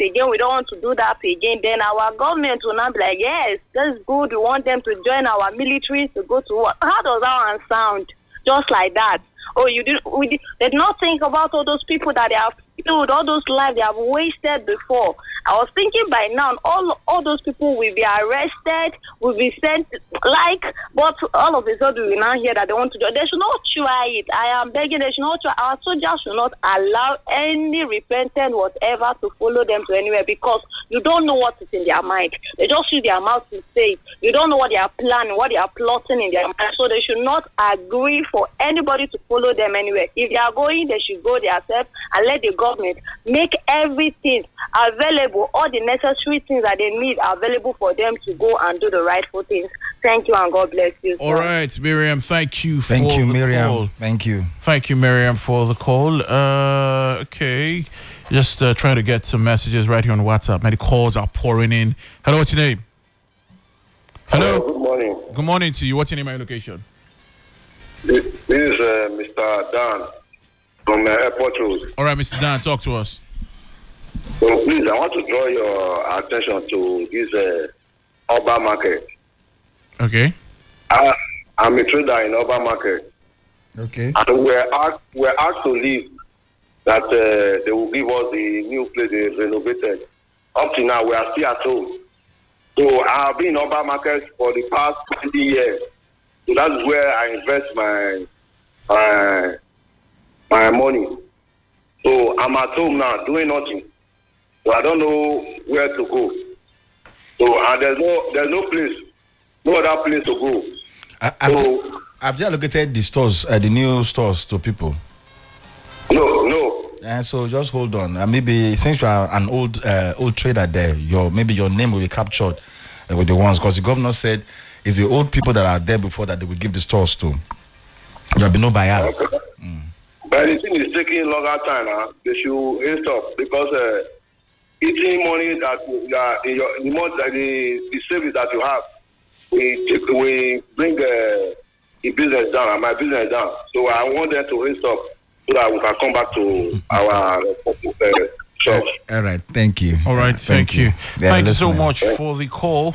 again, we don't want to do that again, then our government will not be like, yes, that's good, we want them to join our military to go to war. How does that one sound? Just like that. Oh, we did not think about all those people that they have killed, all those lives they have wasted before. I was thinking by now, all those people will be arrested, will be sent, but all of a sudden we now hear that they want to join. They should not try it. I am begging, they should not try. Our soldiers should not allow any repentant whatever to follow them to anywhere, because you don't know what is in their mind. They just use their mouth to say it. You don't know what they are planning, what they are plotting in their mind. So they should not agree for anybody to follow them anywhere. If they are going, they should go themselves and let the government make everything available, all the necessary things that they need available for them to go and do the rightful things. Thank you, and God bless you. All right, Miriam, thank you for the Miriam. call. Thank you. Thank you, Miriam, for the call. Okay. Just trying to get some messages right here on WhatsApp. Many calls are pouring in. Hello, what's your name? Hello. Good morning. Good morning to you. What's your name and location? This is Mr. Dan from Airport Road. All right, Mr. Dan, talk to us. So please, I want to draw your attention to this urban market. Okay. I'm a trader in urban market. Okay. And we're asked to leave that they will give us the new place they renovated. Up to now, we are still at home. So I have been in urban market for the past 20 years. So that is where I invest my money. So I'm at home now doing nothing. So I don't know where to go. So and there's no place, no other place to go. I've just allocated the stores, the new stores to people. No. And so just hold on. Maybe since you are an old trader there, maybe your name will be captured with the ones, because the governor said it's the old people that are there before that they will give the stores to. There will be no buyers. Okay. But the thing is taking longer time. They should stop, because eating money the savings that you have, we bring the business down, and my business down. So I want them to stop so that we can come back to our shop. All right, thank you. All right, thank you. Thank you so much Thank for the call.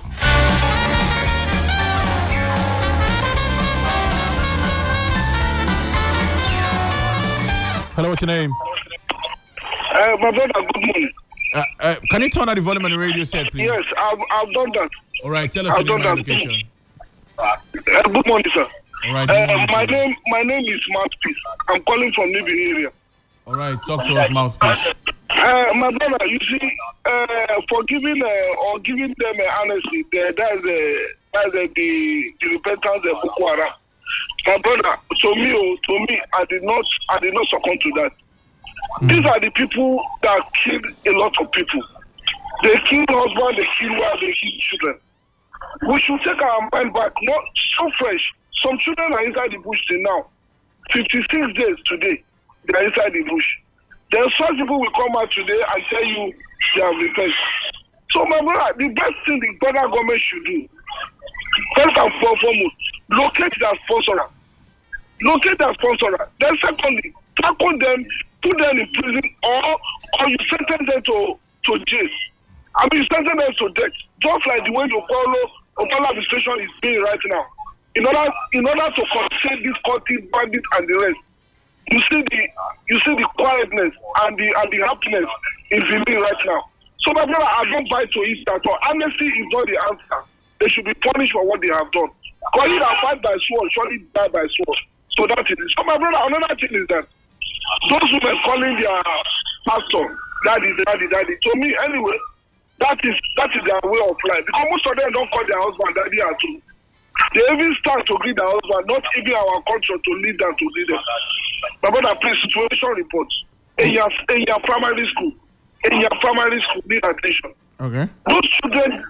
Hello, what's your name? My brother, good morning. Can you turn on the volume on the radio set, please? Yes, I've done that. All right, tell us your name and location. Good morning, sir. All right. Good morning, my name is Mouthpiece. I'm calling from Nibin area. all right, talk to us, Mouthpiece. My brother, you see, for giving or giving them honesty, that's the repentance of Boko Haram. My brother, to me, I did not succumb to that. These are the people that killed a lot of people. They kill husband, they kill wife, they kill children. We should take our mind back, not so fresh. Some children are inside the bush till now. 56 days today, they are inside the bush. Then some people will come out today and tell you they have repented. So my brother, the best thing the federal government should do, first and foremost, locate their sponsor. Locate their sponsor. Then secondly, tackle them, put them in prison, or you sentence them to jail. I mean, you sentence them to death, just like the way the Okolo administration is doing right now. In order to contain this country, bandits and the rest, you see the quietness and the happiness is revealing right now. So my brother, I don't buy to it at all. Amnesty is not the answer. They should be punished for what they have done. Because you that fight by sword, surely die by sword. So that is it. So my brother, another thing is that those women calling their pastor daddy. To me, anyway, that is their way of life. Because most of them don't call their husband daddy at all. They even start to greet their husband, not even our culture to lead them to lead them. My brother, please, situation reports. In your primary school, need attention. Okay. Those children,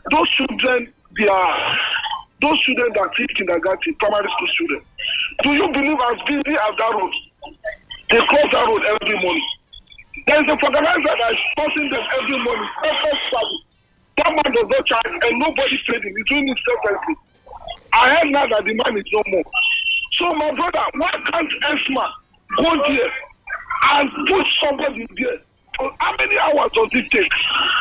those children that teach kindergarten, primary school students. Do you believe as busy as that road? They cross that road every morning. There is a fertilizer that is forcing them every morning. That man does not charge and nobody paid him. He's doing it separately. I heard now that the man is no more. So my brother, why can't ESMA go there and put somebody there? How many hours does it take?